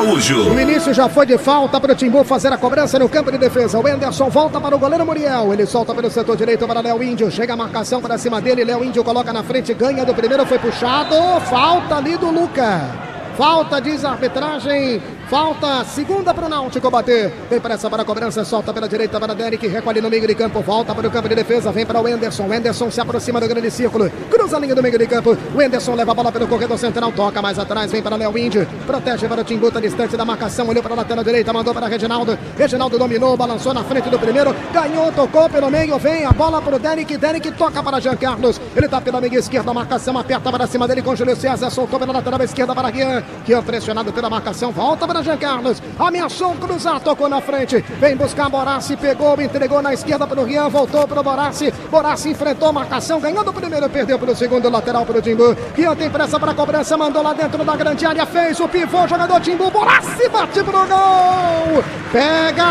Araújo. O início já foi de falta para o Timbu fazer a cobrança no campo de defesa. O Enderson volta para o goleiro Muriel. Ele solta pelo setor direito para Léo Índio. Chega a marcação para cima dele. Léo Índio coloca na frente, ganha do primeiro, foi puxado. Falta ali do Luca. Falta, diz a arbitragem. Falta, segunda para o Náutico bater. Vem pressa para a cobrança, solta pela direita para Derek, recolhe no meio de campo, volta para o campo de defesa, vem para o Enderson. O Enderson se aproxima do grande círculo, cruza a linha do meio de campo. O Enderson leva a bola pelo corredor central, toca mais atrás, vem para Léo Índio, protege para o Timbu, tá distante da marcação, olhou para a lateral direita, mandou para Reginaldo. Reginaldo dominou, balançou na frente do primeiro, ganhou, tocou pelo meio, vem a bola para o Derek. Derek toca para Jean Carlos, ele tá pela meia esquerda, a marcação aperta para cima dele com Júlio César, soltou pela lateral esquerda para Guian, Guian pressionado pela marcação, volta para Jean Carlos. Ameaçou cruzar, tocou na frente, vem buscar Borassi, pegou, entregou na esquerda para o Rian, voltou para o Borassi. Borassi enfrentou a marcação, ganhou do primeiro, perdeu para o segundo, lateral para o Timbu. Rian tem pressa para a cobrança, mandou lá dentro da grande área, fez o pivô, jogador Timbu, Borassi bate pro gol. Pega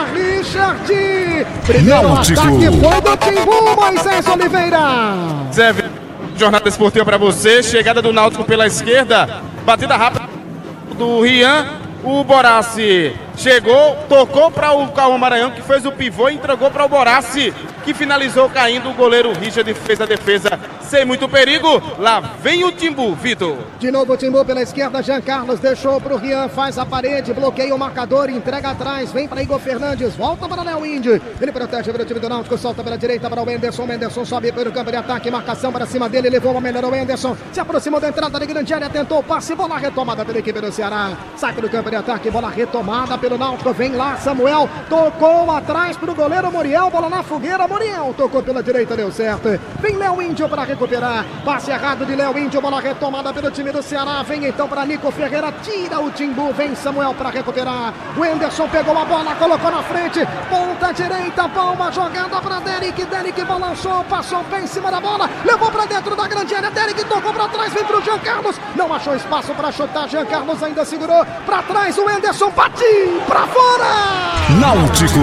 Richard. Primeiro Náutico. ataque foi do Timbu, Moisés Oliveira. Zé, jornada esportiva para você, chegada do Náutico pela esquerda, batida rápida do Rian. O Borassi chegou, tocou para o Cauã Maranhão, que fez o pivô e entregou para o Borassi, que finalizou caindo. O goleiro Richard fez a defesa sem muito perigo. Lá vem o Timbu, Vitor. De novo o Timbu pela esquerda, Jean Carlos deixou para o Rian, faz a parede, bloqueia o marcador, entrega atrás, vem para Igor Fernandes, volta para Léo Índio. Ele protege para o time do Náutico, solta pela direita para o Enderson. O Enderson sobe pelo campo de ataque, marcação para cima dele, levou a melhor o Enderson, se aproximou da entrada de grande área, tentou o passe, bola retomada pela equipe do Ceará. Sai pelo campo de ataque, bola retomada pelo Náutico, vem lá Samuel, tocou atrás para o goleiro Muriel, bola na fogueira, Muriel tocou pela direita, deu certo. Vem Léo Índio para recuperar, passe errado de Léo Índio, bola retomada pelo time do Ceará, vem então para Nico Ferreira, tira o Timbu, vem Samuel para recuperar. O Enderson pegou a bola, colocou na frente, ponta direita, palma, jogada para Derek, Derek balançou, passou o pé em cima da bola, levou para dentro da grande área, Derek tocou para trás, vem para o Jean Carlos, não achou espaço para chutar, Jean Carlos ainda segurou, para trás o Enderson, bate para fora! Náutico.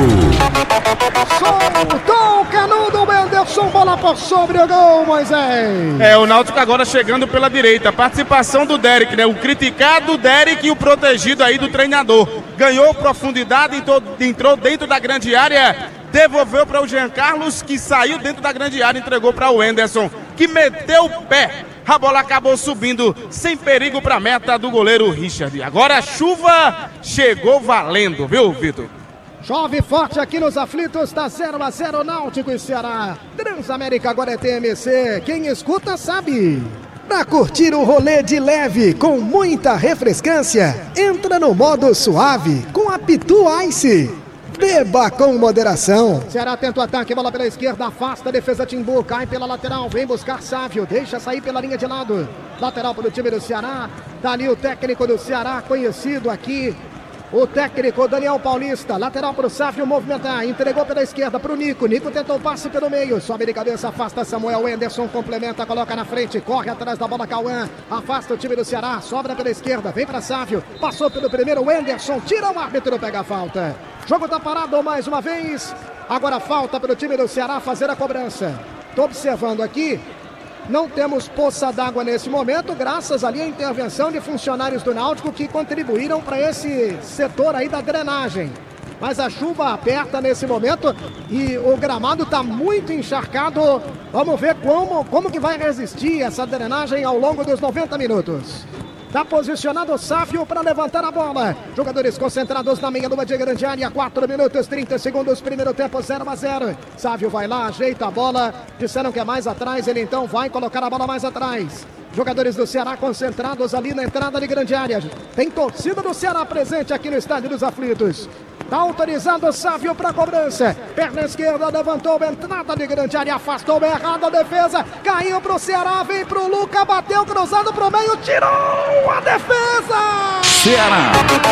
Soltou o canudo, o Enderson, bola por sobre o gol, Moisés. O Náutico agora chegando pela direita, participação do Derek, né? O criticado Derek e o protegido aí do treinador. Ganhou profundidade, entrou dentro da grande área, devolveu para o Jean Carlos, que saiu dentro da grande área, entregou para o Enderson, que meteu o pé. A bola acabou subindo sem perigo para a meta do goleiro Richard. Agora a chuva chegou valendo, viu, Vitor? Chove forte aqui nos aflitos, tá 0-0 Náutico e Ceará. Transamérica agora é TMC, quem escuta sabe. Pra curtir o rolê de leve com muita refrescância, entra no modo suave com a Pitu Ice. Beba com moderação. Ceará tenta o ataque, bola pela esquerda, afasta a defesa Timbu, cai pela lateral, vem buscar Sávio, deixa sair pela linha de lado. Lateral para o time do Ceará, tá ali o técnico do Ceará, conhecido aqui. O técnico Daniel Paulista, lateral para o Sávio movimentar, entregou pela esquerda para o Nico, Nico tentou o passe pelo meio, sobe de cabeça, afasta Samuel, Enderson complementa, coloca na frente, corre atrás da bola Cauã, afasta o time do Ceará, sobra pela esquerda, vem para Sávio, passou pelo primeiro, o Enderson tira o árbitro, pega a falta. Jogo tá parado mais uma vez, agora falta para o time do Ceará fazer a cobrança. Tô observando aqui, não temos poça d'água nesse momento, graças ali à intervenção de funcionários do Náutico que contribuíram para esse setor aí da drenagem. Mas a chuva aperta nesse momento e o gramado está muito encharcado. Vamos ver como que vai resistir essa drenagem ao longo dos 90 minutos. Está posicionado o Sávio para levantar a bola. Jogadores concentrados na meia lua de grande área. 4 minutos, 30 segundos. Primeiro tempo 0-0. Sávio vai lá, ajeita a bola. Disseram que é mais atrás. Ele então vai colocar a bola mais atrás. Jogadores do Ceará concentrados ali na entrada de grande área. Tem torcida do Ceará presente aqui no Estádio dos Aflitos. Está autorizado o Sávio para cobrança. Perna esquerda, levantou, entrada de grande área, afastou bem errado a defesa. Caiu para o Ceará, vem para o Luca, bateu cruzado para o meio, tirou a defesa! Ceará.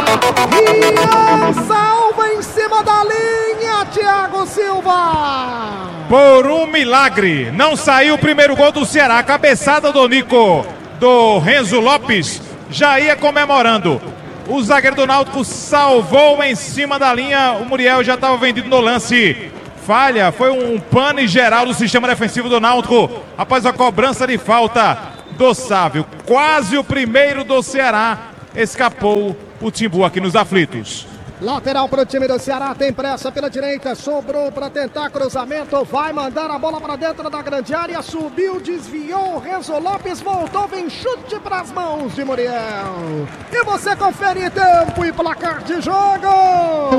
E salva em cima da linha, Thiago Silva! Por um milagre, não saiu o primeiro gol do Ceará. Cabeçada do Nico, do Renzo Lopes, já ia comemorando. O zagueiro do Náutico salvou em cima da linha. O Muriel já estava vendido no lance. Falha, foi um pane geral do sistema defensivo do Náutico após a cobrança de falta do Sávio. Quase o primeiro do Ceará escapou o Timbu aqui nos aflitos. Lateral para o time do Ceará, tem pressa pela direita, sobrou para tentar cruzamento, vai mandar a bola para dentro da grande área, subiu, desviou, Renzo Lopes voltou, vem chute para as mãos de Muriel. E você confere tempo e placar de jogo.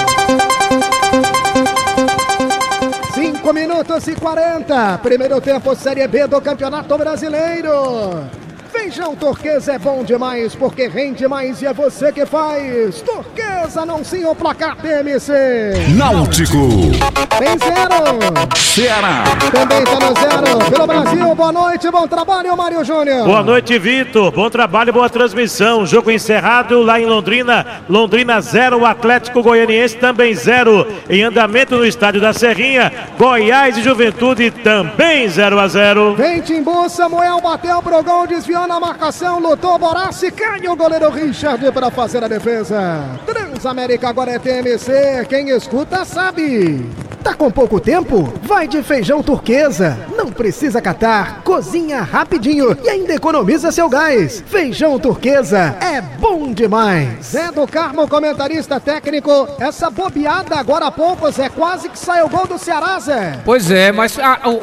5 minutos e 40, primeiro tempo Série B do Campeonato Brasileiro. Feijão Turquesa é bom demais porque rende mais e é você que faz. Turquesa, não sim o placar TMC. Náutico. Tem 0. Ceará. Também tá no 0. Pelo Brasil, boa noite, bom trabalho, Mário Júnior. Boa noite, Vitor. Bom trabalho, boa transmissão. Jogo encerrado lá em Londrina. Londrina 0, Atlético Goianiense também 0. Em andamento no estádio da Serrinha. Goiás e Juventude também 0-0. Vem Timbu, Samuel bateu pro gol, desviou na marcação, lutou Borassi, cai o goleiro Richard para fazer a defesa. Transamérica agora é TMC, quem escuta sabe. Tá com pouco tempo? Vai de Feijão Turquesa. Não precisa catar, cozinha rapidinho e ainda economiza seu gás. Feijão Turquesa é bom demais. Zé do Carmo, comentarista técnico, essa bobeada agora há pouco, Zé, quase que saiu o gol do Ceará, Zé. Pois é, mas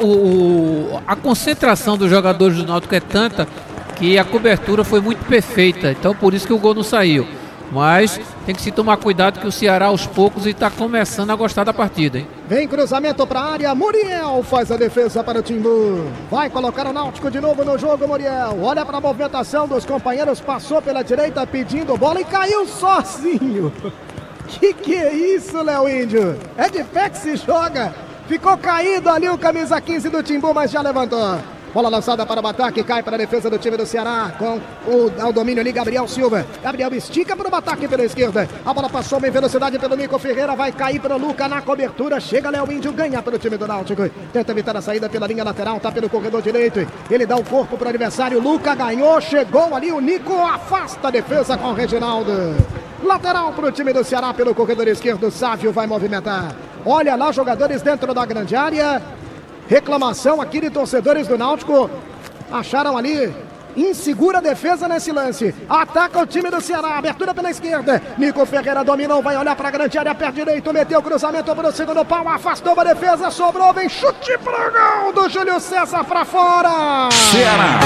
a concentração dos jogadores do Náutico é tanta que a cobertura foi muito perfeita, então por isso que o gol não saiu. Mas tem que se tomar cuidado que o Ceará aos poucos está começando a gostar da partida, hein? Vem cruzamento para a área, Muriel faz a defesa para o Timbu. Vai colocar o Náutico de novo no jogo, Muriel. Olha para a movimentação dos companheiros, passou pela direita pedindo bola e caiu sozinho. Que é isso, Léo Índio? É de pé que se joga. Ficou caído ali o camisa 15 do Timbu, mas já levantou. Bola lançada para o ataque, cai para a defesa do time do Ceará, com o domínio ali, Gabriel Silva. Gabriel estica para o ataque pela esquerda. A bola passou em velocidade pelo Nico Ferreira, vai cair para o Luca na cobertura. Chega Léo Índio, ganha para o time do Náutico. Tenta evitar a saída pela linha lateral, tá pelo corredor direito. Ele dá o corpo para o adversário, Luca ganhou, chegou ali o Nico, afasta a defesa com o Reginaldo. Lateral para o time do Ceará pelo corredor esquerdo, Sávio vai movimentar. Olha lá, jogadores dentro da grande área. Reclamação aqui de torcedores do Náutico. Acharam ali insegura defesa nesse lance. Ataca o time do Ceará. Abertura pela esquerda. Nico Ferreira dominou. Vai olhar para a grande área. Pé direito. Meteu o cruzamento para o segundo pau. Afastou a defesa. Sobrou. Vem chute pro gol do Júlio César para fora. Ceará.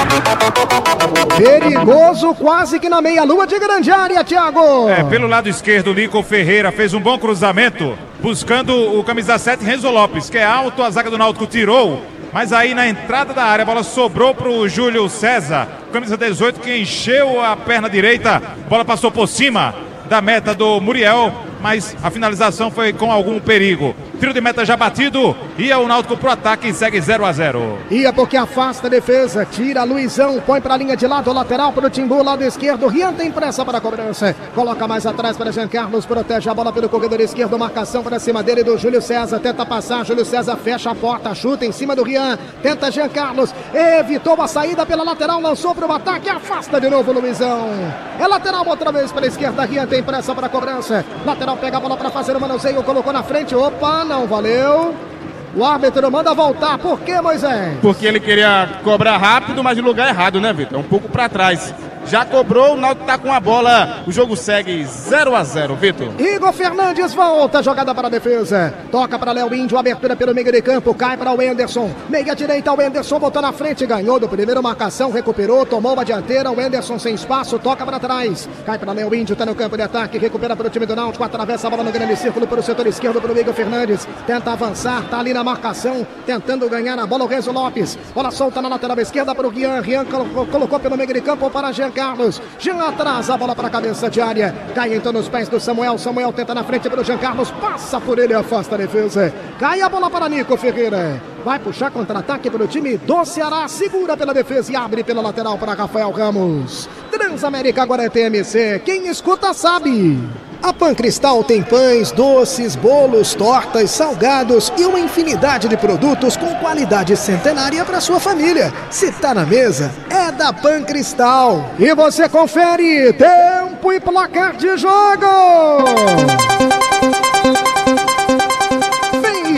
Perigoso. Quase que na meia-lua de grande área, Thiago. Pelo lado esquerdo, Nico Ferreira fez um bom cruzamento. Buscando o camisa 7, Renzo Lopes, que é alto, a zaga do Náutico tirou, mas aí na entrada da área a bola sobrou para o Júlio César, camisa 18, que encheu a perna direita, a bola passou por cima da meta do Muriel, mas a finalização foi com algum perigo. Tiro de meta já batido, ia o Náutico pro ataque e segue 0-0. Ia porque afasta a defesa, tira Luizão, põe pra linha de lado, lateral pro Timbu, lado esquerdo, Rian tem pressa para a cobrança, coloca mais atrás para Jean Carlos, protege a bola pelo corredor esquerdo, marcação para cima dele do Júlio César, tenta passar, Júlio César fecha a porta, chuta em cima do Rian, tenta Jean Carlos, evitou a saída pela lateral, lançou pro ataque, afasta de novo Luizão. É lateral outra vez pela esquerda, Rian tem pressa para a cobrança, lateral pega a bola para fazer o manuseio, colocou na frente, opa, não valeu. O árbitro manda voltar. Por que, Moisés? Porque ele queria cobrar rápido, mas no lugar errado, né, Vitor? Um pouco para trás. Já cobrou, o Náutico tá com a bola. O jogo segue 0-0, Vitor. Igor Fernandes volta, jogada para a defesa. Toca para Léo Índio, abertura pelo meio de campo. Cai para o Enderson. Meia direita, o Enderson botou na frente. Ganhou do primeiro, marcação, recuperou. Tomou uma dianteira, o Enderson sem espaço. Toca para trás. Cai para Léo Índio, tá no campo de ataque. Recupera para o time do Náutico. Atravessa a bola no grande círculo para o setor esquerdo para o Igor Fernandes. Tenta avançar, tá ali na marcação. Tentando ganhar a bola o Renzo Lopes. Bola solta na lateral esquerda para o Rian. Rian colocou pelo meio de campo para Jean Carlos. Jean atrasa a bola para a cabeça de área. Cai então nos pés do Samuel. Samuel tenta na frente para o Jean Carlos. Passa por ele e afasta a defesa. Cai a bola para Nico Ferreira. Vai puxar contra-ataque para o time do Ceará. Segura pela defesa e abre pela lateral para Rafael Ramos. Transamérica agora é TMC. Quem escuta sabe. A Pancristal tem pães, doces, bolos, tortas, salgados e uma infinidade de produtos com qualidade centenária para sua família. Se tá na mesa, é da Pancristal. E você confere tempo e placar de jogo.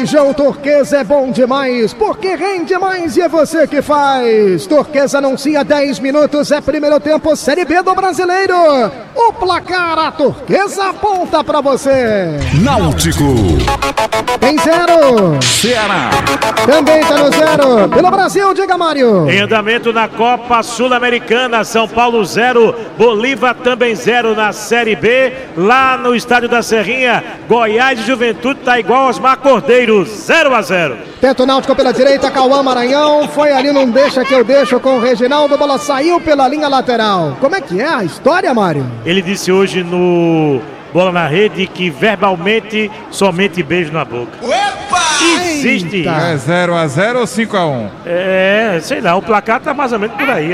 Feijão Turquesa é bom demais, porque rende mais e é você que faz. Turquesa anuncia 10 minutos, é primeiro tempo, Série B do Brasileiro. O placar, a Turquesa aponta pra você. Náutico. Tem 0. Ceará. Também tá no 0. Pelo Brasil, diga Mário. Em andamento na Copa Sul-Americana, São Paulo 0, Bolívar também 0 na Série B. Lá no estádio da Serrinha, Goiás e Juventude tá igual aos Cordeiro, 0-0. Tenta o Náutico pela direita, Cauã Maranhão, foi ali, não deixa que eu deixo com o Reginaldo, a bola saiu pela linha lateral. Como é que é a história, Mário? Ele disse hoje no Bola na Rede que verbalmente somente beijo na boca. Opa! Existe. Eita. É 0-0 ou 5-1? Sei lá, o placar tá mais ou menos por aí.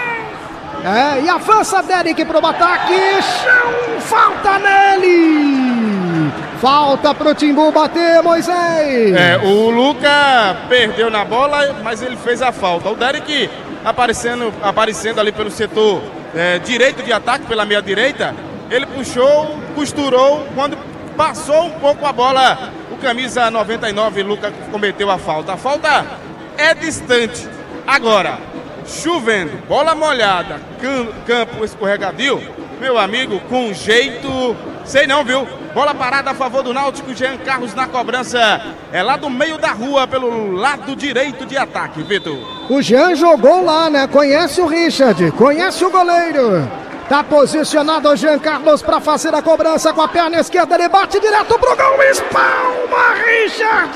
E avança Derek pro ataque, chão, falta nele! Falta pro Timbu bater, Moisés. O Luca perdeu na bola, mas ele fez a falta. O Derek aparecendo ali pelo setor direito de ataque, pela meia direita, ele puxou, costurou, quando passou um pouco a bola, o camisa 99, Luca, cometeu a falta. A falta é distante. Agora, chovendo, bola molhada, campo escorregadio, meu amigo, com jeito, sei não, viu? Bola parada a favor do Náutico, Jean Carlos na cobrança, é lá do meio da rua, pelo lado direito de ataque, Vitor. O Jean jogou lá, né? Conhece o Richard, conhece o goleiro. Tá posicionado o Jean Carlos para fazer a cobrança com a perna esquerda, ele bate direto pro gol, espalma Richard!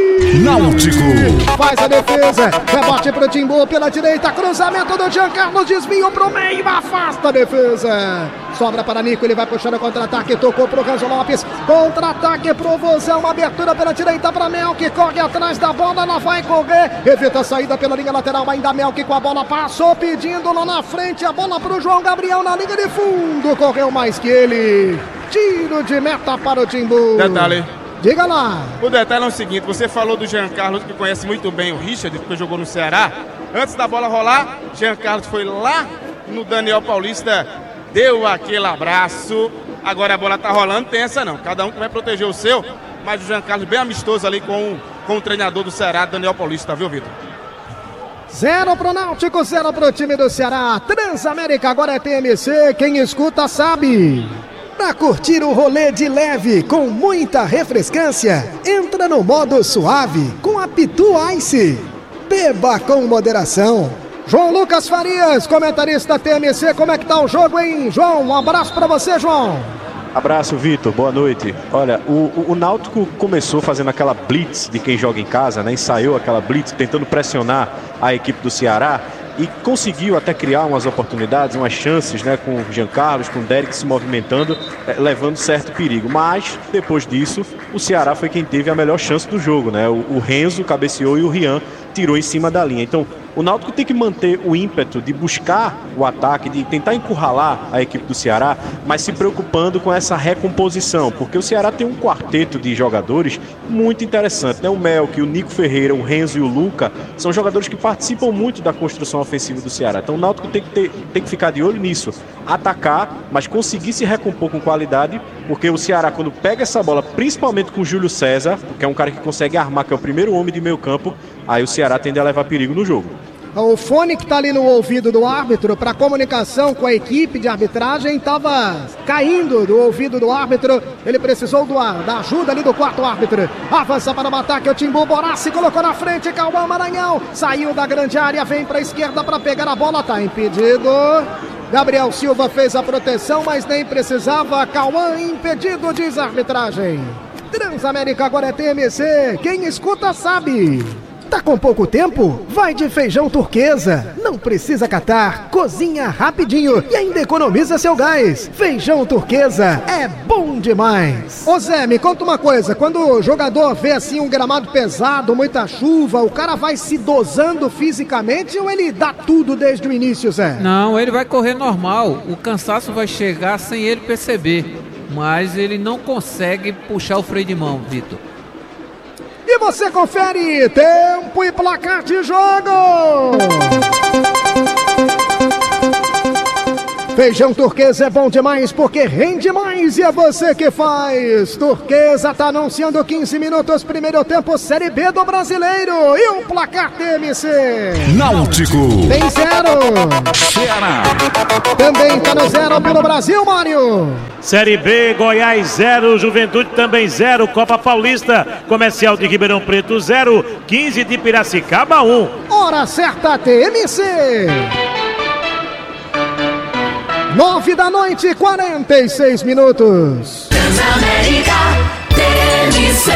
Náutico. Faz a defesa, rebote pro Timbu pela direita, cruzamento do Jean Carlos, desvio pro meio, afasta a defesa. Sobra para Nico, ele vai puxando o contra-ataque, tocou pro Renzo Lopes, contra-ataque pro Vozão, abertura pela direita para Mel, que corre atrás da bola, ela vai correr, evita a saída pela linha lateral, ainda Mel que com a bola passou, pedindo lá na frente, a bola pro João Gabriel na linha de fundo, correu mais que ele, tiro de meta para o Timbu. Detalhe. Diga lá. O detalhe é o seguinte, você falou do Jean Carlos, que conhece muito bem o Richard, porque jogou no Ceará. Antes da bola rolar, Jean Carlos foi lá no Daniel Paulista, deu aquele abraço. Agora a bola tá rolando, tem essa não. Cada um que vai proteger o seu, mas o Jean Carlos bem amistoso ali com o treinador do Ceará, Daniel Paulista, viu, Vitor? 0 pro Náutico, 0 pro time do Ceará. Transamérica agora é TMC, quem escuta sabe. Pra curtir o rolê de leve com muita refrescância, entra no modo suave com a Pitu Ice. Beba com moderação. João Lucas Farias, comentarista TMC, como é que tá o jogo, hein, João? Um abraço pra você, João. Abraço, Vitor, boa noite. Olha, o Náutico começou fazendo aquela blitz de quem joga em casa, né? Ensaiou aquela blitz tentando pressionar a equipe do Ceará e conseguiu até criar umas oportunidades, umas chances, né? Com o Jean Carlos, com o Derek se movimentando, levando certo perigo. Mas, depois disso, o Ceará foi quem teve a melhor chance do jogo, né? O Renzo cabeceou e o Rian tirou em cima da linha. Então, o Náutico tem que manter o ímpeto de buscar o ataque, de tentar encurralar a equipe do Ceará, mas se preocupando com essa recomposição, porque o Ceará tem um quarteto de jogadores muito interessante, né? O Melk, o Nico Ferreira, o Renzo e o Luca são jogadores que participam muito da construção ofensiva do Ceará. Então o Náutico tem que ficar de olho nisso, atacar, mas conseguir se recompor com qualidade, porque o Ceará, quando pega essa bola, principalmente com o Júlio César, que é um cara que consegue armar, que é o primeiro homem de meio campo, aí o Ceará tende a levar perigo no jogo. O fone que está ali no ouvido do árbitro para comunicação com a equipe de arbitragem estava caindo do ouvido do árbitro. Ele precisou da ajuda ali do quarto árbitro. Avança para o ataque, o Timbu Borassi colocou na frente, Cauã Maranhão. Saiu da grande área, vem para a esquerda para pegar a bola, está impedido. Gabriel Silva fez a proteção, mas nem precisava. Cauã impedido, diz a arbitragem. Transamérica agora é TMC, quem escuta sabe. Tá com pouco tempo? Vai de Feijão Turquesa. Não precisa catar, cozinha rapidinho e ainda economiza seu gás. Feijão Turquesa é bom demais. Ô Zé, me conta uma coisa, quando o jogador vê assim um gramado pesado, muita chuva, o cara vai se dosando fisicamente ou ele dá tudo desde o início, Zé? Não, ele vai correr normal, o cansaço vai chegar sem ele perceber, mas ele não consegue puxar o freio de mão, Vitor. E você confere tempo e placar de jogo. Feijão Turquesa é bom demais porque rende mais e é você que faz. Turquesa tá anunciando 15 minutos, primeiro tempo, Série B do Brasileiro. E o placar TMC? Náutico. Tem 0. Ceará. Também tá no 0 pelo Brasil, Mário. Série B, Goiás 0, Juventude também 0, Copa Paulista, Comercial de Ribeirão Preto 0, 15 de Piracicaba 1. Hora certa TMC. 9 da noite, 46 minutos. Transamérica TMC.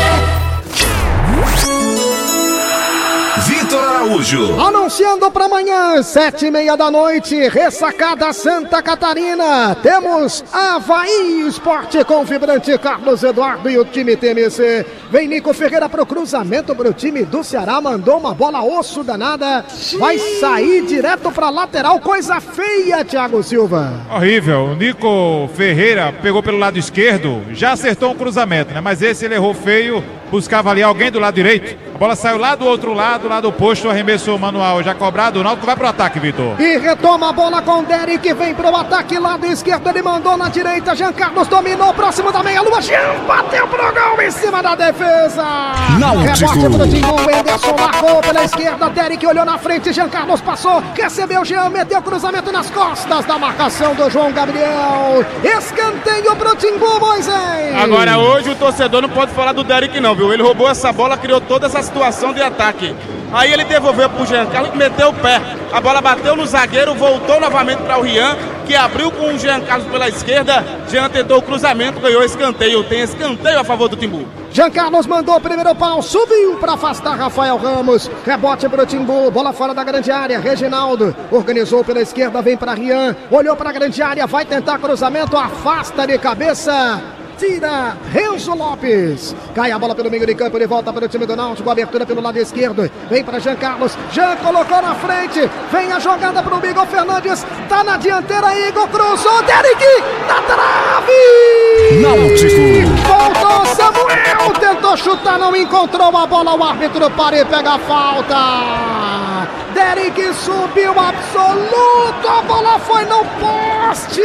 Vitor Araújo. Anunciando para amanhã, 7h30 da noite, ressacada Santa Catarina. Temos Avaí Esporte com o vibrante Carlos Eduardo e o time TMC. Vem Nico Ferreira pro cruzamento pro time do Ceará. Mandou uma bola osso danada. Vai sair direto pra lateral. Coisa feia, Thiago Silva. Horrível. O Nico Ferreira pegou pelo lado esquerdo. Já acertou um cruzamento, né? Mas esse ele errou feio. Buscava ali alguém do lado direito. A bola saiu lá do outro lado, lá do posto. Arremesso manual já cobrado. O Náutico vai pro ataque, Vitor. E retoma a bola com o Derek. Vem pro ataque lado esquerdo. Ele mandou na direita. Jean Carlos dominou. Próximo da meia-lua. Jean bateu pro gol em cima da defesa. Náutico. Rebote pro Timbu. Enderson marcou pela esquerda. Derek olhou na frente. Jean Carlos passou. Recebeu Jean. Meteu cruzamento nas costas da marcação do João Gabriel. Escanteio pro Timbu, Moisés. Agora hoje o torcedor não pode falar do Derek não, viu? Ele roubou essa bola, criou toda essa situação de ataque. Aí ele devolveu pro Jean Carlos e meteu o pé. A bola bateu no zagueiro, voltou novamente para o Rian, que abriu com o Jean Carlos pela esquerda. Jean tentou o cruzamento, ganhou escanteio. Tem escanteio a favor do Timbu. Jean Carlos mandou o primeiro pau, subiu para afastar Rafael Ramos. Rebote pro Timbu, bola fora da grande área. Reginaldo organizou pela esquerda, vem para Rian, olhou para a grande área, vai tentar cruzamento, afasta de cabeça. Tira Renzo Lopes. Cai a bola pelo meio de campo. Ele volta para o time do Náutico. Abertura pelo lado esquerdo. Vem para Jean Carlos. Jean colocou na frente. Vem a jogada para o Igor Fernandes. Tá na dianteira. Igor cruzou. Derek na trave. Náutico. Voltou Samuel. Tentou chutar. Não encontrou a bola. O árbitro para e pega a falta. Derek subiu absoluto. A bola foi no poste.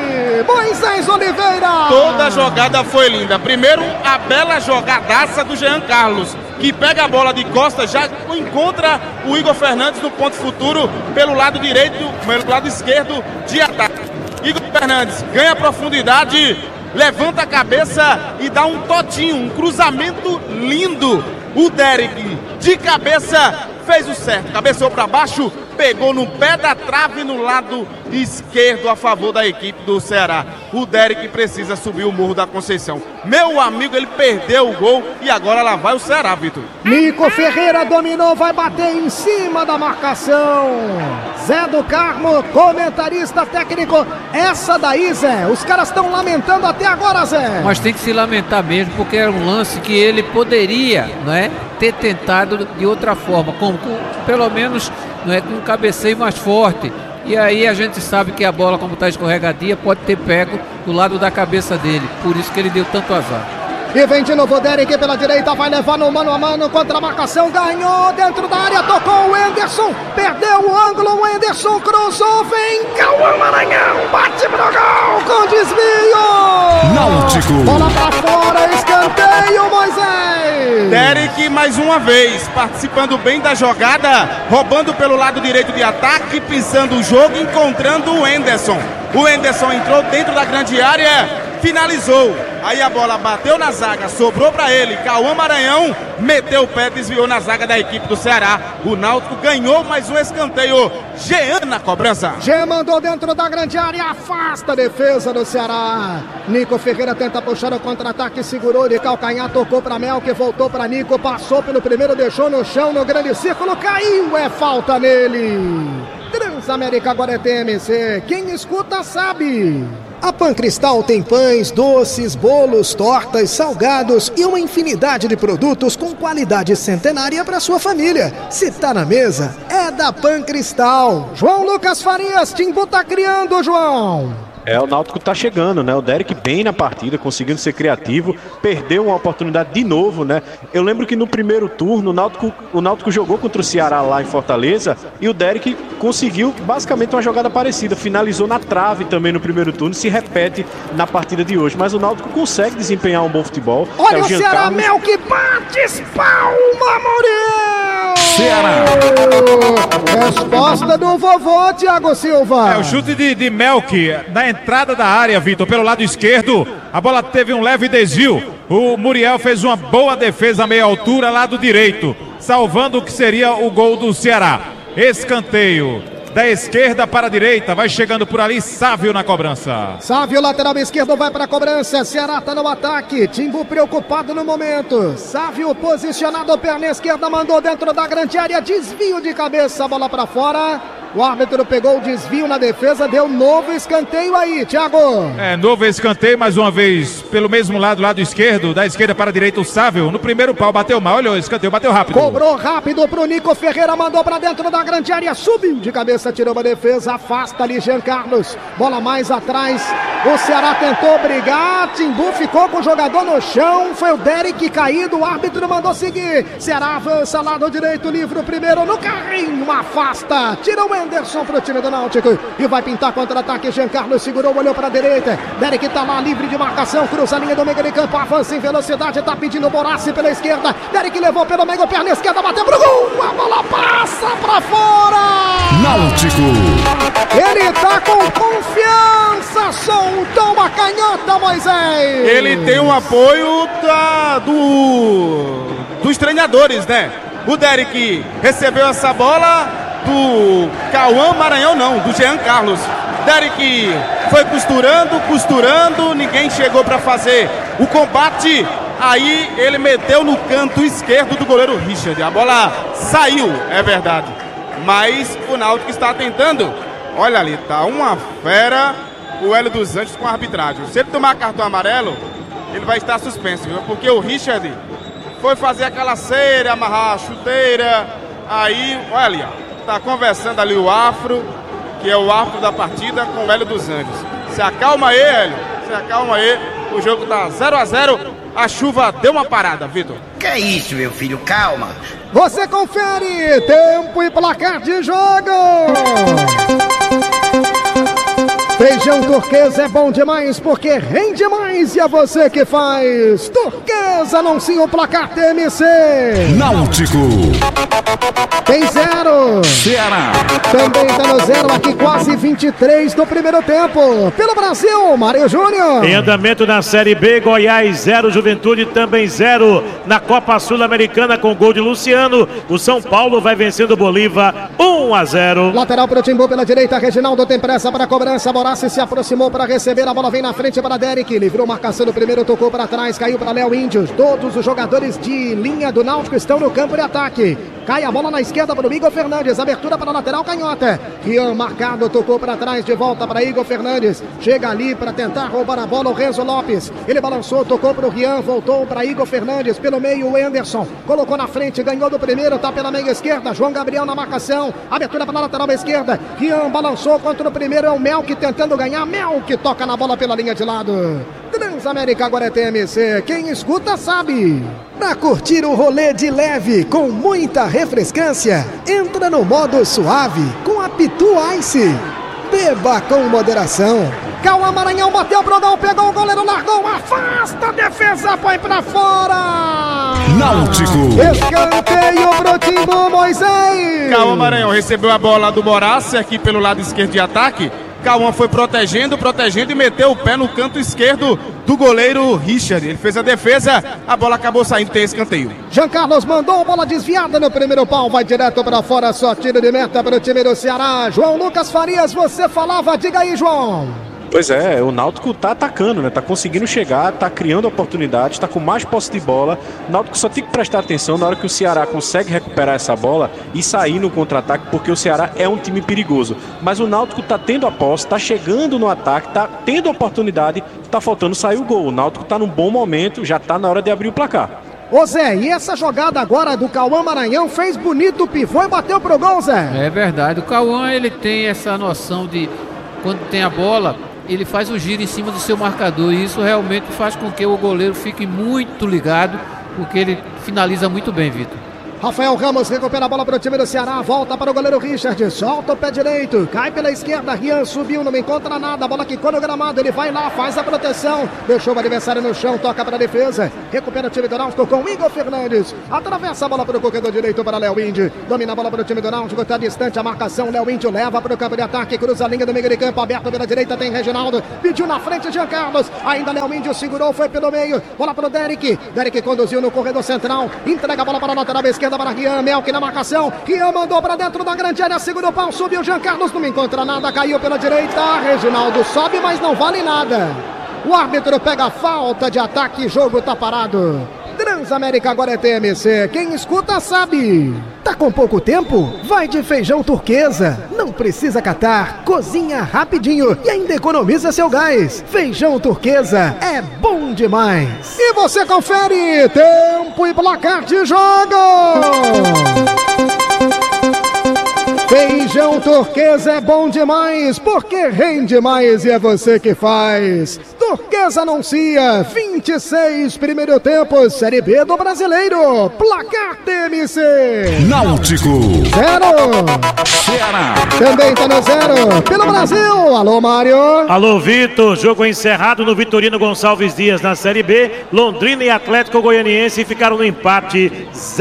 Moisés Oliveira. Toda a jogada foi linda. Primeiro, a bela jogadaça do Jean Carlos, que pega a bola de costas, já encontra o Igor Fernandes no ponto futuro, pelo lado direito, pelo lado esquerdo de ataque. Igor Fernandes ganha profundidade, levanta a cabeça e dá um totinho, um cruzamento lindo. O Derek, de cabeça, fez o certo, cabeceou para baixo, pegou no pé da trave no lado esquerdo a favor da equipe do Ceará. O Derek precisa subir o Morro da Conceição. Meu amigo, ele perdeu o gol e agora lá vai o Ceará, Vitor. Nico Ferreira dominou, vai bater em cima da marcação. Zé do Carmo, comentarista técnico. Essa daí, Zé, os caras estão lamentando até agora, Zé. Mas tem que se lamentar mesmo, porque era um lance que ele poderia, não é, ter tentado de outra forma, pelo menos, não é, com um cabeceio mais forte. E aí a gente sabe que a bola, como está escorregadia, pode ter pego do lado da cabeça dele. Por isso que ele deu tanto azar. E vem de novo o Derek pela direita, vai levar no mano a mano contra a marcação, ganhou dentro da área, tocou o Enderson, perdeu o ângulo, o Enderson cruzou, vem Cauã Maranhão, bate pro gol com desvio! Náutico. Bola pra fora, escanteio, Moisés! Derek mais uma vez, participando bem da jogada, roubando pelo lado direito de ataque, pisando o jogo, encontrando o Enderson. O Enderson entrou dentro da grande área, finalizou. Aí a bola bateu na zaga, sobrou para ele. Cauã Maranhão meteu o pé, desviou na zaga da equipe do Ceará. O Náutico ganhou mais um escanteio. Jean na cobrança. Jean mandou dentro da grande área, afasta a defesa do Ceará. Nico Ferreira tenta puxar o contra-ataque, segurou de calcanhar, tocou para Mel, que voltou para Nico, passou pelo primeiro, deixou no chão, no grande círculo, caiu, é falta nele. Transamérica agora é TMC, quem escuta sabe. A Pancristal tem pães, doces, bolos, tortas, salgados e uma infinidade de produtos com qualidade centenária para sua família. Se tá na mesa, é da Pancristal. João Lucas Farias, Timbu tá criando, João. O Náutico tá chegando, né? O Derek bem na partida, conseguindo ser criativo, perdeu uma oportunidade de novo, né? Eu lembro que no primeiro turno o Náutico jogou contra o Ceará lá em Fortaleza e o Derek conseguiu basicamente uma jogada parecida, finalizou na trave também no primeiro turno, se repete na partida de hoje, mas o Náutico consegue desempenhar um bom futebol. Olha o Ceará, Mel que bate, palma, Muriel! Ceará. Resposta do vovô, Thiago Silva. O chute de Melk na entrada da área, Vitor, pelo lado esquerdo. A bola teve um leve desvio. O Muriel fez uma boa defesa a meia altura, lado direito, salvando o que seria o gol do Ceará. Escanteio da esquerda para a direita, vai chegando por ali Sávio na cobrança. Sávio, lateral esquerdo, vai para a cobrança. Ceará tá no ataque. Timbu preocupado no momento. Sávio posicionado, perna esquerda, mandou dentro da grande área. Desvio de cabeça, bola para fora. O árbitro pegou o desvio na defesa, deu novo escanteio aí, Thiago. Novo escanteio, mais uma vez, pelo mesmo lado esquerdo, da esquerda para a direita o Sávio. No primeiro pau, bateu mal, olha o escanteio, bateu rápido. Cobrou rápido pro Nico Ferreira, mandou para dentro da grande área, subiu de cabeça, tirou uma defesa, afasta ali Jean Carlos. Bola mais atrás, o Ceará tentou brigar, Timbu ficou com o jogador no chão, foi o Derek caído, o árbitro mandou seguir. Ceará avança, lado direito, livre o primeiro no carrinho, afasta, tira o Anderson pro time do Náutico e vai pintar contra-ataque. Jean Carlos segurou, olhou pra direita. Derek tá lá livre de marcação, cruza a linha do meio de campo, avança em velocidade, tá pedindo o Borassi pela esquerda. Derek levou pelo meio, perna esquerda, bateu pro gol. A bola passa pra fora. Náutico. Ele tá com confiança, soltou uma canhota, Moisés. Ele tem um apoio dos treinadores, né? O Derek recebeu essa bola do Cauã Maranhão, não, do Jean Carlos. Derek foi costurando, ninguém chegou para fazer o combate. Aí ele meteu no canto esquerdo do goleiro Richard. A bola saiu, é verdade, mas o Náutico está tentando. Olha ali, tá uma fera o Hélio dos Anjos com a arbitragem. Se ele tomar cartão amarelo, ele vai estar suspenso, viu? Porque o Richard foi fazer aquela cera, amarrar a chuteira. Aí, olha ali, ó. Tá conversando ali o Afro, que é o árbitro da partida, com o Hélio dos Anjos. Se acalma aí, Hélio. Se acalma aí. O jogo tá 0-0. A chuva deu uma parada, Vitor. Que é isso, meu filho? Calma. Você confere tempo e placar de jogo. Feijão Turquesa é bom demais porque rende mais e é você que faz. Turquesa anuncia o placar TMC. Náutico. Tem 0. Ceará. Também tá no 0 aqui, quase 23 do primeiro tempo. Pelo Brasil, Mário Júnior. Em andamento na Série B, Goiás 0, Juventude também 0. Na Copa Sul-Americana com gol de Luciano, o São Paulo vai vencendo o Bolívar 1-0. Lateral pro Timbu pela direita, Reginaldo tem pressa para a cobrança, Borassi se aproximou para receber, a bola vem na frente para Derek, livrou marcação no primeiro, tocou para trás, caiu para Léo Índios. Todos os jogadores de linha do Náutico estão no campo de ataque. Cai a bola na esquerda para o Igor Fernandes, abertura para a lateral canhota. Rian marcado, tocou para trás, de volta para Igor Fernandes. Chega ali para tentar roubar a bola o Renzo Lopes. Ele balançou, tocou para o Rian, voltou para Igor Fernandes. Pelo meio o Anderson, colocou na frente, ganhou do primeiro, tá pela meia esquerda. João Gabriel na marcação, abertura para a lateral esquerda. Rian balançou contra o primeiro, é o Melk tentando ganhar. Melk toca na bola pela linha de lado. Transamérica agora é TMC, quem escuta sabe. Pra curtir o rolê de leve com muita refrescância, entra no modo suave com a Pitu Ice. Beba com moderação. Cauã Maranhão bateu pro gol, pegou o goleiro, largou, afasta a defesa, põe pra fora. Náutico. Escanteio pro Timbu, Moisés. Cauã Maranhão recebeu a bola do Borassi aqui pelo lado esquerdo de ataque. Cauã foi protegendo e meteu o pé no canto esquerdo do goleiro Richard. Ele fez a defesa, a bola acabou saindo, tem escanteio. Jean Carlos mandou a bola desviada no primeiro pau, vai direto para fora, só tiro de meta para o time do Ceará. João Lucas Farias, você falava, diga aí, João. Pois é, o Náutico tá atacando, né? Tá conseguindo chegar, tá criando oportunidades, tá com mais posse de bola. O Náutico só tem que prestar atenção na hora que o Ceará consegue recuperar essa bola e sair no contra-ataque, porque o Ceará é um time perigoso. Mas o Náutico tá tendo a posse, tá chegando no ataque, tá tendo oportunidade, tá faltando sair o gol. O Náutico tá num bom momento, já tá na hora de abrir o placar. Ô Zé, e essa jogada agora do Cauã Maranhão fez bonito o pivô e bateu pro gol, Zé? É verdade, o Cauã ele tem essa noção de quando tem a bola, ele faz o giro em cima do seu marcador, e isso realmente faz com que o goleiro fique muito ligado, porque ele finaliza muito bem, Vitor. Rafael Ramos recupera a bola para o time do Ceará, volta para o goleiro Richard, solta o pé direito, cai pela esquerda, Rian subiu, não encontra nada, a bola quicou no gramado, ele vai lá, faz a proteção, deixou o adversário no chão, toca para a defesa, recupera o time do Náutico com Igor Fernandes, atravessa a bola para o corredor direito para Léo Índio, domina a bola para o time do Náutico, está distante a marcação, Léo Índio leva para o campo de ataque, cruza a linha do meio de campo, aberto pela direita, tem Reginaldo, pediu na frente Jean Carlos, ainda Léo Índio segurou, foi pelo meio, bola para o Derek conduziu no corredor central, entrega a bola para a lateral esquerda para Rian, Melk na marcação, Rian mandou para dentro da grande área, segura o pau, subiu Jean Carlos, não encontra nada, caiu pela direita, Reginaldo sobe, mas não vale nada. O árbitro pega a falta de ataque, jogo tá parado. Transamérica agora é TMC, quem escuta sabe. Tá com pouco tempo? Vai de Feijão Turquesa. Não precisa catar, cozinha rapidinho e ainda economiza seu gás. Feijão Turquesa é bom demais. E você confere tempo e placar de jogo. Feijão Turquesa é bom demais, porque rende mais e é você que faz. Turquesa anuncia 26 primeiro tempo, Série B do Brasileiro. Placar TMC. Náutico 0. Ceará. Também tá no 0. Pelo Brasil. Alô, Mário. Alô, Vitor. Jogo encerrado no Vitorino Gonçalves Dias na Série B. Londrina e Atlético Goianiense ficaram no empate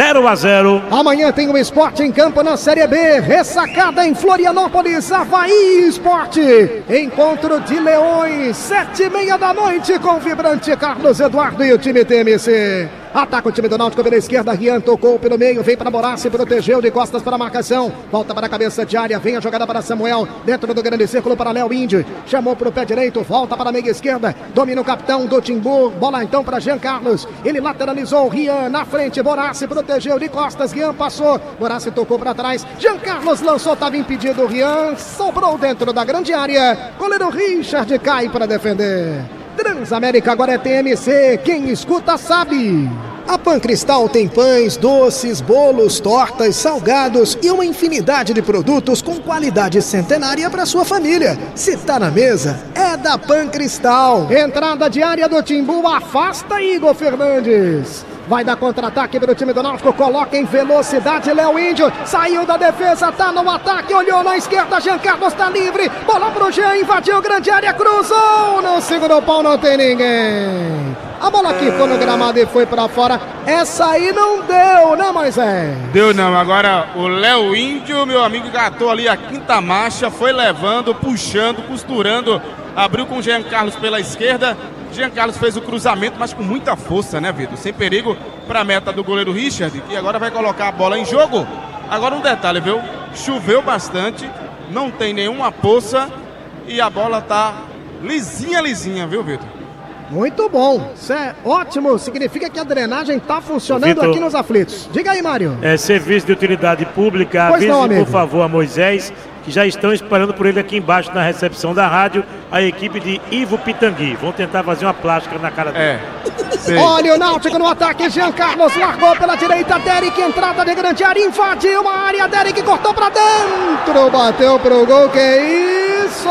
0-0. Amanhã tem o Sport em campo na Série B. Ressacada em Florianópolis, Avaí Sport. Encontro de Leões, 7h30 da noite com o vibrante Carlos Eduardo e o time TMC. Ataca o time do Náutico pela esquerda, Rian tocou pelo meio, vem para Borassi, protegeu de costas para a marcação, volta para a cabeça de área, vem a jogada para Samuel, dentro do grande círculo para Léo Índio, chamou para o pé direito, volta para a meia esquerda, domina o capitão do Timbu, bola então para Jean Carlos, ele lateralizou, Rian na frente, Borassi protegeu de costas, Rian passou, Borassi tocou para trás, Jean Carlos lançou, estava impedido, Rian sobrou dentro da grande área, goleiro Richard cai para defender. Transamérica agora é TMC, quem escuta sabe. A Pancristal tem pães, doces, bolos, tortas, salgados e uma infinidade de produtos com qualidade centenária para sua família. Se tá na mesa, é da Pancristal. Entrada de área do Timbu, afasta Igor Fernandes. Vai dar contra-ataque pelo time do Náutico, coloca em velocidade Léo Índio, saiu da defesa, tá no ataque, olhou na esquerda, Jean Carlos tá livre, bola pro Jean, invadiu grande área, cruzou, não segurou o pau, não tem ninguém. A bola quicou no gramado e foi pra fora, essa aí não deu, né, Moisés? Deu não, agora o Léo Índio, meu amigo, gatou ali a quinta marcha, foi levando, puxando, costurando, abriu com o Jean Carlos pela esquerda. Jean Carlos fez o cruzamento, mas com muita força, né, Vitor? Sem perigo para a meta do goleiro Richard, que agora vai colocar a bola em jogo. Agora um detalhe, viu? Choveu bastante, não tem nenhuma poça e a bola tá lisinha, viu, Vitor? Muito bom, isso é ótimo, significa que a drenagem tá funcionando Vitor, aqui nos aflitos. Diga aí, Mário. É serviço de utilidade pública, avise por favor a Moisés, que já estão esperando por ele aqui embaixo na recepção da rádio, a equipe de Ivo Pitangui. Vão tentar fazer uma plástica na cara dele. Olha o Náutico no ataque, Jean Carlos largou pela direita, Derek, entrada de grande área, invadiu uma área, Derek cortou pra dentro, bateu pro gol, que isso?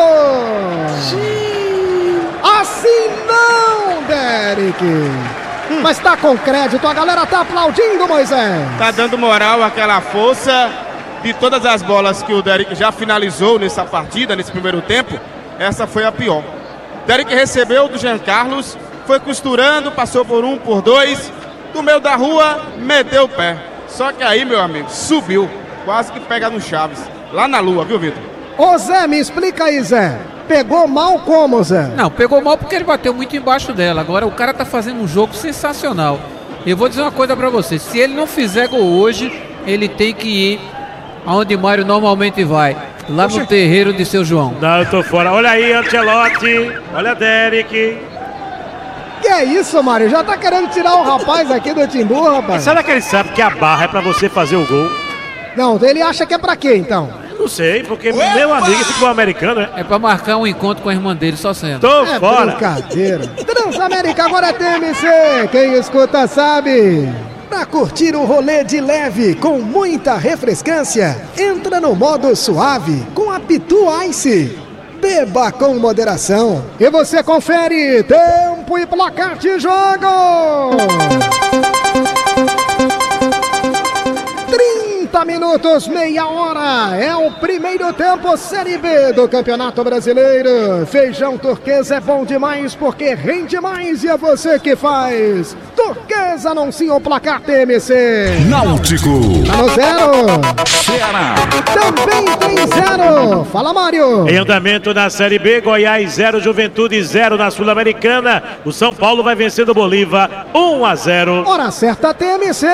Assim não, Derek. Mas tá com crédito, a galera tá aplaudindo, Moisés. Tá dando moral, aquela força. De todas as bolas que o Derek já finalizou nessa partida, nesse primeiro tempo, essa foi a pior. Derek recebeu do Jean Carlos, foi costurando, passou por um, por dois, do meio da rua, meteu o pé. Só que aí, meu amigo, subiu, quase que pega no Chaves, lá na lua, viu, Vitor? Ô Zé, me explica aí, Zé. Pegou mal como, Zé? Não, pegou mal porque ele bateu muito embaixo dela. Agora o cara tá fazendo um jogo sensacional. Eu vou dizer uma coisa pra você, se ele não fizer gol hoje, ele tem que ir aonde Mário normalmente vai, lá no terreiro de seu João. Não, eu tô fora. Olha aí, Ancelotti. Olha, Derek. Que é isso, Mário? Já tá querendo tirar o rapaz aqui do Timbu, rapaz? Será que ele sabe que a barra é pra você fazer o gol? Não, ele acha que é pra quê, então? Não sei, porque meu amigo futebol americano, né? É pra marcar um encontro com a irmã dele, só sendo. Tô fora. Brincadeira. Transamérica agora é TMC. Quem escuta sabe. Pra curtir o rolê de leve com muita refrescância, entra no modo suave com a Pitu Ice. beba com moderação. E você confere tempo e placar de jogo. 30 minutos, meia hora, é o primeiro tempo Série B do Campeonato Brasileiro. Feijão Turquesa é bom demais porque rende mais e é você que faz. Turquesa anuncia o placar TMC. Náutico. Tá no 0. Ceará. Também tem 0. Fala, Mário. Em andamento na Série B, Goiás 0, Juventude 0 na Sul-Americana. O São Paulo vai vencendo o Bolívar 1-0. Hora certa TMC.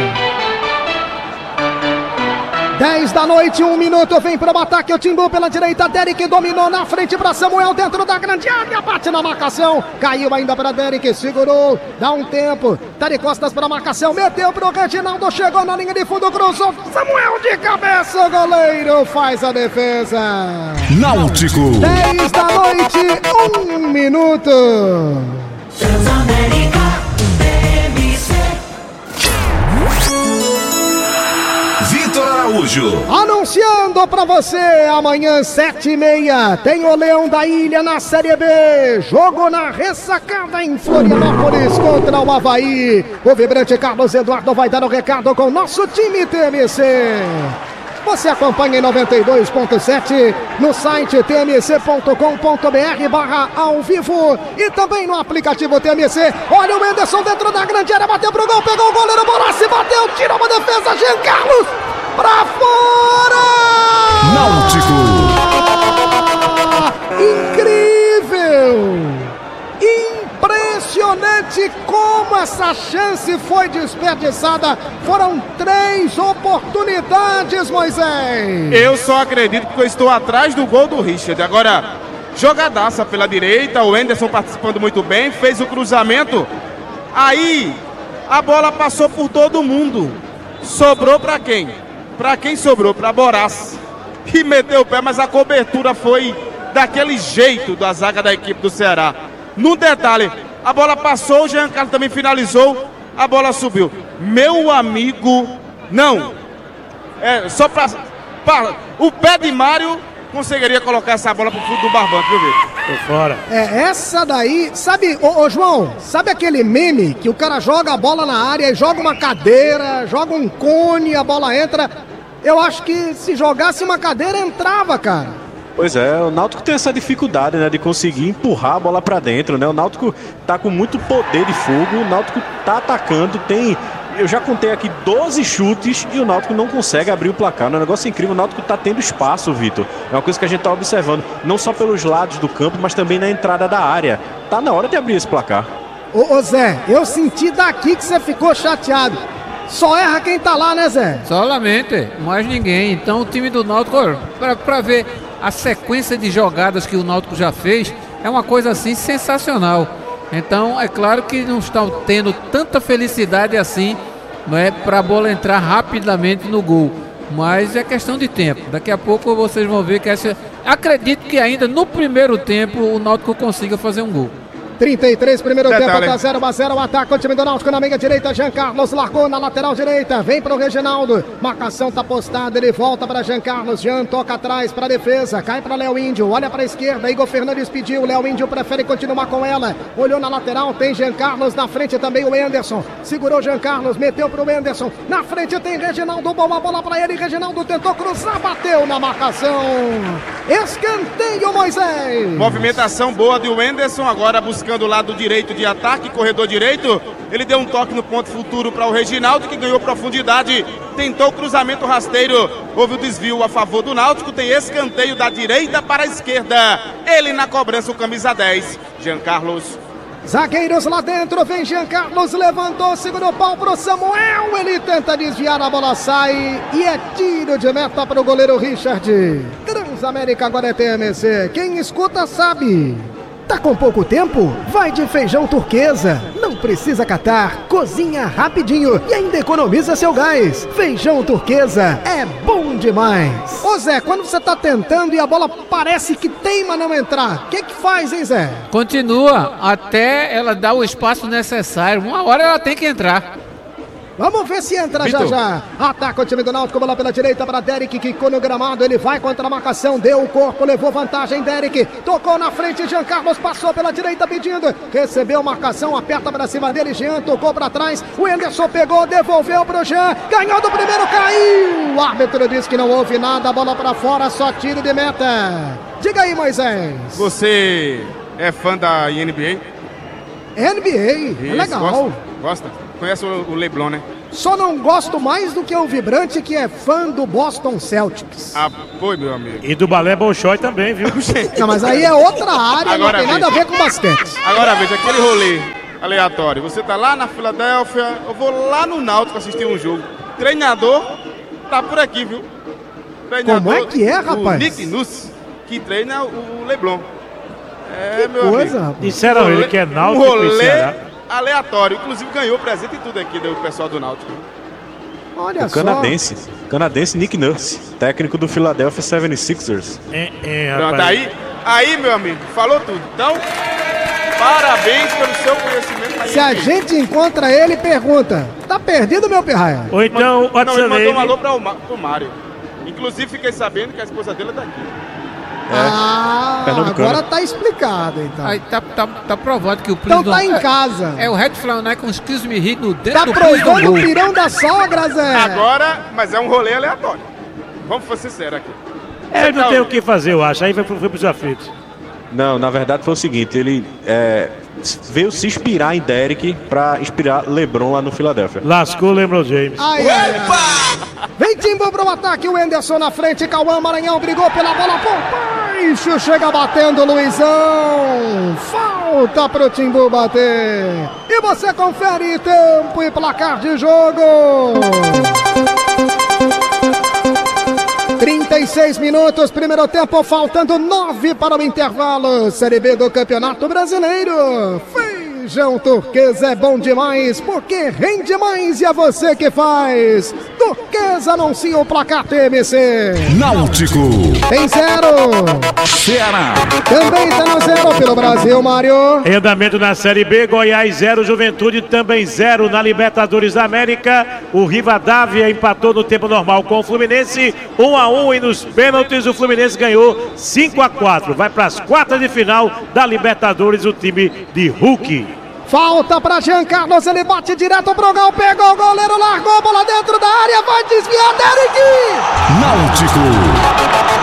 10 da noite, 1 minuto, vem pro ataque o Timbu pela direita, Derek dominou na frente para Samuel dentro da grande área, bate na marcação, caiu ainda para Derek, segurou, dá um tempo, tá de costas para marcação, meteu pro Reginaldo, chegou na linha de fundo, cruzou, Samuel de cabeça, o goleiro faz a defesa. Náutico. 10 da noite, 1 minuto. Transamérica TMC. Vitor Araújo. Anunciando pra você, amanhã 7h30, tem o Leão da Ilha na Série B. Jogo na ressacada em Florianópolis contra o Avaí. O vibrante Carlos Eduardo vai dar o recado com o nosso time TMC. Você acompanha em 92.7 no site tmc.com.br/ao vivo e também no aplicativo TMC. Olha o Menderson dentro da grande área, bateu pro gol, pegou o goleiro, Borassi bateu, tirou uma defesa, Jean Carlos pra fora! Náutico. Incrível! Impressionante como essa chance foi desperdiçada. Foram 3 oportunidades, Moisés. Eu só acredito porque eu estou atrás do gol do Richard. Agora, jogadaça pela direita, o Anderson participando muito bem, fez o cruzamento. Aí, a bola passou por todo mundo. Sobrou para quem? Para quem sobrou? Para Borassi. Que meteu o pé, mas a cobertura foi daquele jeito da zaga da equipe do Ceará. No detalhe, a bola passou, o Jean Carlos também finalizou, a bola subiu. Meu amigo, não. Só para o pé de Mário conseguiria colocar essa bola pro fundo do barbante, viu, Vitor? Tô fora. Essa daí, sabe, ô João, sabe aquele meme que o cara joga a bola na área e joga uma cadeira, joga um cone, a bola entra? Eu acho que se jogasse uma cadeira, entrava, cara. Pois é, o Náutico tem essa dificuldade, né, de conseguir empurrar a bola pra dentro, né? O Náutico tá com muito poder de fogo, o Náutico tá atacando, eu já contei aqui 12 chutes e o Náutico não consegue abrir o placar. É um negócio incrível, o Náutico tá tendo espaço, Vitor. É uma coisa que a gente tá observando, não só pelos lados do campo, mas também na entrada da área. Tá na hora de abrir esse placar. Ô Zé, eu senti daqui que você ficou chateado. Só erra quem tá lá, né, Zé? Solamente, mais ninguém. Então o time do Náutico, pra ver a sequência de jogadas que o Náutico já fez, é uma coisa assim sensacional. Então é claro que não estão tendo tanta felicidade assim, não é, para a bola entrar rapidamente no gol, mas é questão de tempo. Daqui a pouco vocês vão ver que acredito que ainda no primeiro tempo o Náutico consiga fazer um gol. 33, primeiro tempo, tá 0-0, ataca o time do Náutico na meia direita, Jean Carlos largou na lateral direita, vem pro Reginaldo, marcação tá postada, ele volta para Jean Carlos, Jean toca atrás pra defesa, cai pra Léo Índio, olha pra esquerda, Igor Fernandes pediu, Léo Índio prefere continuar com ela, olhou na lateral, tem Jean Carlos, na frente também o Anderson, segurou Jean Carlos, meteu pro Anderson, na frente tem Reginaldo, boa bola pra ele, Reginaldo tentou cruzar, bateu na marcação, escanteio, Moisés. Movimentação boa do Anderson, agora buscando o lado direito de ataque, corredor direito, ele deu um toque no ponto futuro para o Reginaldo, que ganhou profundidade, tentou o cruzamento rasteiro, houve o desvio a favor do Náutico, tem escanteio da direita para a esquerda, ele na cobrança, o camisa 10, Jean Carlos. Zagueiros lá dentro, vem Jean Carlos, levantou, segurou o pau pro Samuel, ele tenta desviar, a bola sai e é tiro de meta pro goleiro Richard. Transamérica agora é TMC, quem escuta sabe. Tá com pouco tempo? Vai de Feijão Turquesa. Não precisa catar, cozinha rapidinho e ainda economiza seu gás. Feijão Turquesa é bom demais. Ô Zé, quando você tá tentando e a bola parece que teima não entrar, o que faz, hein, Zé? Continua até ela dar o espaço necessário. Uma hora ela tem que entrar. Vamos ver se entra já. Ataca o time do Náutico, bola pela direita para Derek, que ficou no gramado. Ele vai contra a marcação, deu o corpo, levou vantagem. Derek tocou na frente. Jean Carlos passou pela direita pedindo. Recebeu marcação, aperta para cima dele. Jean tocou para trás. O Anderson pegou, devolveu pro Jean. Ganhou do primeiro, caiu. O árbitro disse que não houve nada. Bola para fora, só tiro de meta. Diga aí, Moisés. Você é fã da NBA? NBA, é legal. Gosta? Conhece o LeBron, né? Só não gosto mais do que o Vibrante, que é fã do Boston Celtics. Ah, foi, meu amigo. E do Balé Bolshoi também, viu? Não, mas aí é outra área, Agora não tem nada a ver com basquete. Agora veja, aquele rolê aleatório. Você tá lá na Filadélfia, eu vou lá no Náutico assistir um jogo. Treinador tá por aqui, viu? Treinador, como é que é, rapaz? O Nick Nurse, que treina o LeBron. Que meu coisa, amigo. rapaz. Disseram ele que é Náutico um e rolê Ceará. aleatório. Inclusive ganhou presente e tudo aqui do pessoal do Náutico. Olha O canadense Nick Nurse, técnico do Philadelphia 76ers. Pronto, Rapaz. aí, meu amigo, falou tudo. Então, parabéns pelo seu conhecimento. Se a gente encontra ele, pergunta: tá perdido, meu pirraia? Ou então, o Não, ele mandou um alô Watson pro Mário. Inclusive, fiquei sabendo que a esposa dele é daqui. Pernambucano. Agora tá explicado, então. Aí tá provado que o Então Prisma tá em casa. é o Red Flamengo com Excuse Me Hit no dedo Tá do Prisma provando o Gol. pirão da sogra, Zé. Agora, mas é um rolê aleatório. Vamos ser sinceros aqui. ele não tem o que fazer, eu acho. Aí foi pros aflitos. Não, na verdade foi o seguinte, ele veio se inspirar em Derek pra inspirar LeBron lá no Philadelphia. Lascou o LeBron James. Ai, ai, ai. Vem Timbu pro ataque, o Anderson na frente, Cauã Maranhão brigou pela bola por baixo, chega batendo Luizão, falta pro Timbu bater, e você confere tempo e placar de jogo. 36 minutos, primeiro tempo, faltando 9 para o intervalo. Série B do Campeonato Brasileiro. Feijão Turquesa é bom demais, porque rende mais e é você que faz. Turquesa anuncia o placar TMC. Náutico, Tem 0. Ceará, Também tá no 0 pelo Brasil, Mário. Em andamento na Série B, Goiás 0, Juventude também 0 na Libertadores da América. O Rivadavia empatou no tempo normal com o Fluminense, 1-1, e nos pênaltis o Fluminense ganhou 5-4. Vai para as quartas de final da Libertadores o time de Hulk. Falta pra Jean Carlos, ele bate direto pro gol, pegou o goleiro, largou a bola dentro da área, vai desviar, Derek! Náutico,